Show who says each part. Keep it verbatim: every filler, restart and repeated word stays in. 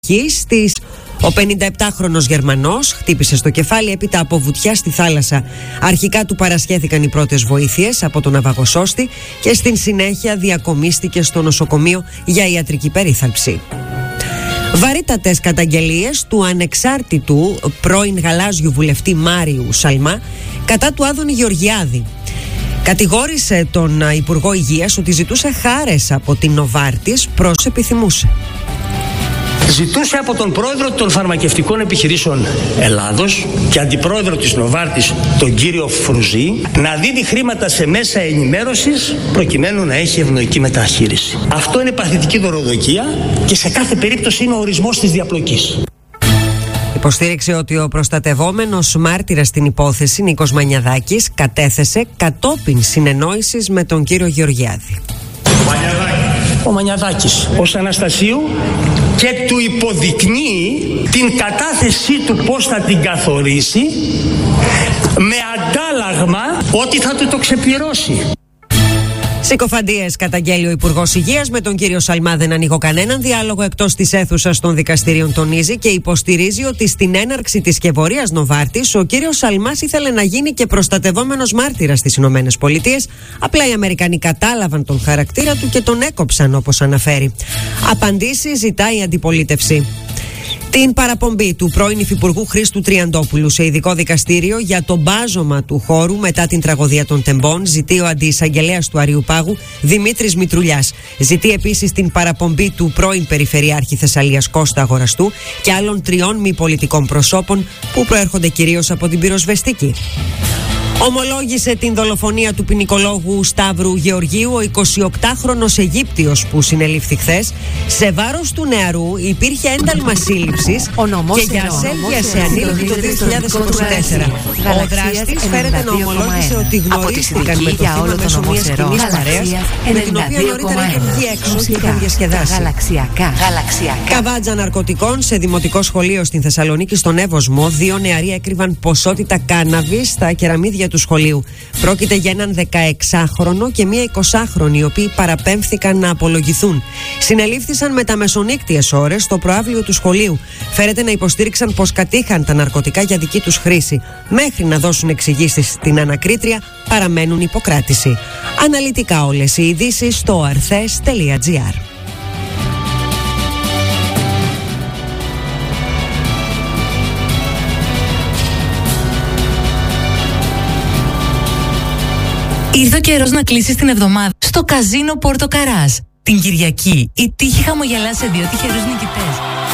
Speaker 1: Της, ο πενηνταεπτάχρονος Γερμανός χτύπησε στο κεφάλι έπειτα από βουτιά στη θάλασσα. Αρχικά του παρασχέθηκαν οι πρώτες βοήθειες από τον ναυαγοσώστη και στην συνέχεια διακομίστηκε στο νοσοκομείο για ιατρική περίθαλψη. Βαρύτατες καταγγελίες του ανεξάρτητου πρώην γαλάζιου βουλευτή Μάριου Σαλμά κατά του Άδωνη Γεωργιάδη. Κατηγόρησε τον Υπουργό Υγείας ότι ζητούσε χάρες από την Νοβάρτις, προς επιθυμούσε.
Speaker 2: Ζητούσε από τον πρόεδρο των φαρμακευτικών επιχειρήσεων Ελλάδος και αντιπρόεδρο της Νοβάρτις, τον κύριο Φρουζή, να δίνει χρήματα σε μέσα ενημέρωσης προκειμένου να έχει ευνοϊκή μεταχείριση. Αυτό είναι παθητική δωροδοκία και σε κάθε περίπτωση είναι ο ορισμός της διαπλοκής.
Speaker 1: Υποστήριξε ότι ο προστατευόμενος μάρτυρας στην υπόθεση, Νίκος Μανιαδάκης, κατέθεσε κατόπιν συνεννόησης με τον κύριο Γεωργιάδη.
Speaker 2: Ο Μανιαδάκης ως Αναστασίου και του υποδεικνύει την κατάθεσή του πώς θα την καθορίσει, με αντάλλαγμα ότι θα του το ξεπληρώσει.
Speaker 1: Συκοφαντίες καταγγέλει ο Υπουργός Υγείας. Με τον κύριο Σαλμά δεν ανοίγω κανέναν διάλογο εκτός της αίθουσας των δικαστηρίων, τονίζει και υποστηρίζει ότι στην έναρξη της σκευωρίας Νοβάρτις ο κύριος Σαλμάς ήθελε να γίνει και προστατευόμενος μάρτυρας στις Ηνωμένες Πολιτείες. Απλά οι Αμερικανοί κατάλαβαν τον χαρακτήρα του και τον έκοψαν, όπως αναφέρει. Απαντήσεις ζητάει η αντιπολίτευση. Την παραπομπή του πρώην Υφυπουργού Χρήστου Τριαντόπουλου σε ειδικό δικαστήριο για το μπάζωμα του χώρου μετά την τραγωδία των Τεμπών ζητεί ο αντιεισαγγελέας του Αριουπάγου Δημήτρης Μητρουλιάς. Ζητεί επίσης την παραπομπή του πρώην Περιφερειάρχη Θεσσαλίας Κώστα Αγοραστού και άλλων τριών μη πολιτικών προσώπων που προέρχονται κυρίως από την πυροσβεστική. Ομολόγησε την δολοφονία του ποινικολόγου Σταύρου Γεωργίου ο εικοσιοκτάχρονος Αιγύπτιος που συνελήφθη χθες. Σε βάρος του νεαρού υπήρχε ένταλμα σύλληψης και για ασέλγεια σε ανήλικη το δύο χιλιάδες είκοσι τέσσερα. Ο δράστης φέρεται να ομολόγησε ότι γνωρίστηκαν με το θύμα μέσω μιας κοινής παρέας με την οποία νωρίτερα είχαν βγει έξω και είχαν διασκεδάσει. Καβάτζα ναρκωτικών σε δημοτικό σχολείο στην Θεσσαλονίκη στον Εύωσμο. Δύο νεαροί έκρυβαν ποσότητα κάναβης στα κεραμίδια του σχολείου. Πρόκειται για έναν δεκαεξάχρονο και μία εικοσάχρονη, οι οποίοι παραπέμφθηκαν να απολογηθούν. Συνελήφθησαν με τα μεσονύκτιες ώρες στο προαύλιο του σχολείου. Φέρεται να υποστήριξαν πως κατήχαν τα ναρκωτικά για δική τους χρήση. Μέχρι να δώσουν εξηγήσεις στην ανακρίτρια, παραμένουν υποκράτηση. Αναλυτικά όλες οι ειδήσεις στο αρθές τελεία τζι άρ.
Speaker 3: Ήρθε ο καιρός να κλείσεις την εβδομάδα στο καζίνο Πόρτο Καράς. Την Κυριακή η τύχη χαμογελά σε δύο τυχερούς νικητές.